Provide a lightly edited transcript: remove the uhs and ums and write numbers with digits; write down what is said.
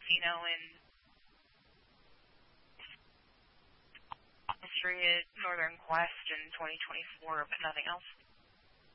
casino in Austria Northern Quest in 2024, but nothing else.